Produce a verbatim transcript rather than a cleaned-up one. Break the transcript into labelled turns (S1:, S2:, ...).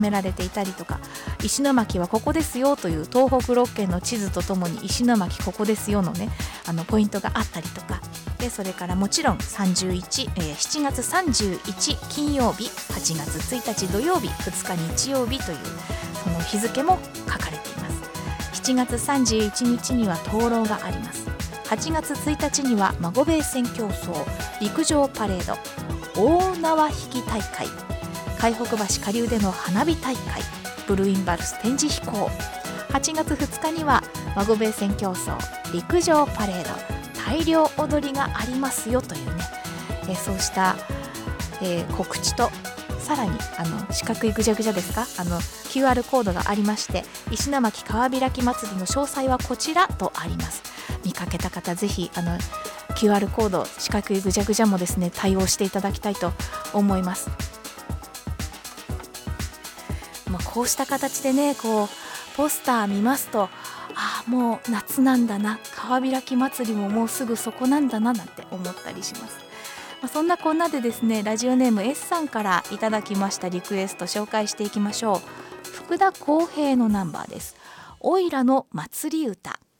S1: められていたりとか、石巻はここですよという東北ろっけんの地図とともに石巻ここですよのね、あのポイントがあったりとかで、それからもちろんさんじゅういち、えー、しちがつさんじゅういち金曜日、はちがつついたち土曜日、ふつか日曜日というその日付も書かれています。しちがつさんじゅういちにちには灯籠があります。はちがつついたちには孫兵衛戦競争、陸上パレード、大縄引き大会、海北橋下流での花火大会、ブルーインバルス展示飛行、はちがつふつかには孫兵衛戦競争、陸上パレード、大漁踊りがありますよというね、えそうした、えー、告知と、さらにあの四角いぐじゃぐじゃですか、あの キューアール コードがありまして、石巻川開き祭りの詳細はこちらとあります。見かけた方ぜひあの キューアール コード、四角いぐじゃぐじゃもですね対応していただきたいと思います。まあ、こうした形でね、こうポスター見ますと、ああもう夏なんだな、川開き祭りももうすぐそこなんだななんて思ったりします。まあ、そんなこんなでですね、ラジオネーム S さんからいただきましたリクエスト紹介していきましょう。福田康平のナンバーです。おいらの祭り歌。